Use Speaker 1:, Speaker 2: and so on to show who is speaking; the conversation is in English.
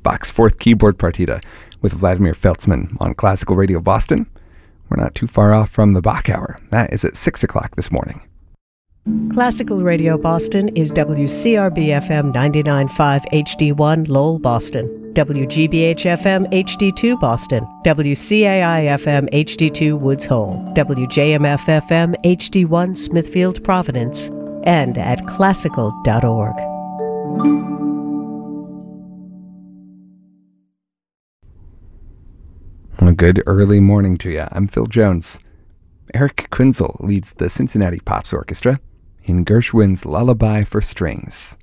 Speaker 1: Bach's Fourth Keyboard Partita with Vladimir Feltzman on Classical Radio Boston. We're not too far off from the Bach Hour. That is at 6 o'clock this morning.
Speaker 2: Classical Radio Boston is WCRB-FM 99.5 HD1 Lowell, Boston, WGBH-FM HD2 Boston, WCAI-FM HD2 Woods Hole, WJMF-FM HD1 Smithfield, Providence, and at classical.org.
Speaker 1: A good early morning to you. I'm Phil Jones. Eric Kunzel leads the Cincinnati Pops Orchestra in Gershwin's Lullaby for Strings.